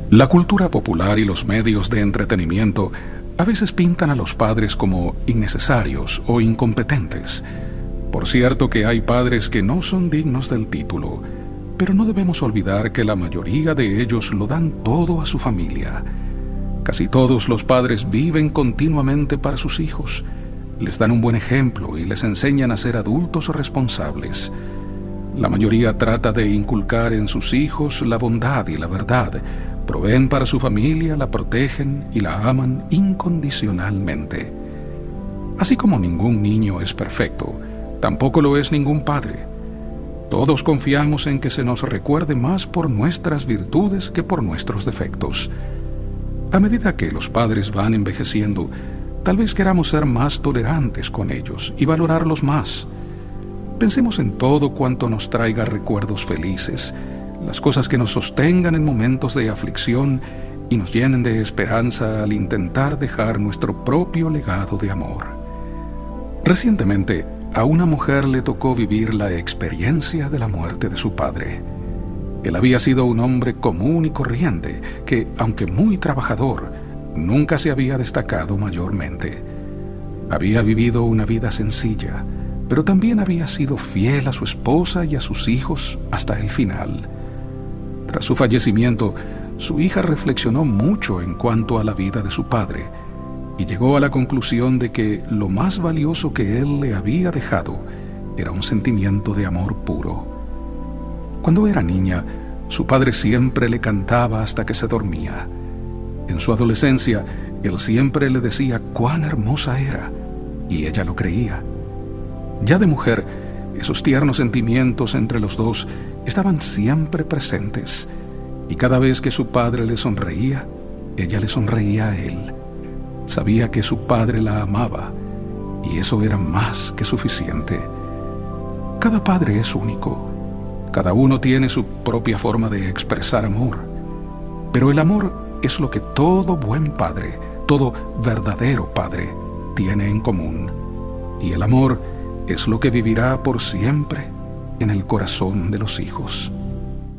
La cultura popular y los medios de entretenimiento a veces pintan a los padres como innecesarios o incompetentes. Por cierto que hay padres que no son dignos del título, pero no debemos olvidar que la mayoría de ellos lo dan todo a su familia. Casi todos los padres viven continuamente para sus hijos, les dan un buen ejemplo y les enseñan a ser adultos responsables. La mayoría trata de inculcar en sus hijos la bondad y la verdad, proveen para su familia, la protegen y la aman incondicionalmente. Así como ningún niño es perfecto, tampoco lo es ningún padre. Todos confiamos en que se nos recuerde más por nuestras virtudes que por nuestros defectos. A medida que los padres van envejeciendo, tal vez queramos ser más tolerantes con ellos y valorarlos más. Pensemos en todo cuanto nos traiga recuerdos felices, las cosas que nos sostengan en momentos de aflicción y nos llenen de esperanza al intentar dejar nuestro propio legado de amor. Recientemente, a una mujer le tocó vivir la experiencia de la muerte de su padre. Él había sido un hombre común y corriente que, aunque muy trabajador, nunca se había destacado mayormente. Había vivido una vida sencilla, pero también había sido fiel a su esposa y a sus hijos hasta el final. Tras su fallecimiento, su hija reflexionó mucho en cuanto a la vida de su padre y llegó a la conclusión de que lo más valioso que él le había dejado era un sentimiento de amor puro. Cuando era niña, su padre siempre le cantaba hasta que se dormía. En su adolescencia, él siempre le decía cuán hermosa era, y ella lo creía. Ya de mujer, esos tiernos sentimientos entre los dos estaban siempre presentes, y cada vez que su padre le sonreía, ella le sonreía a él. Sabía que su padre la amaba, y eso era más que suficiente. Cada padre es único. Cada uno tiene su propia forma de expresar amor, pero el amor es lo que todo buen padre, todo verdadero padre, tiene en común, y el amor es lo que vivirá por siempre en el corazón de los hijos.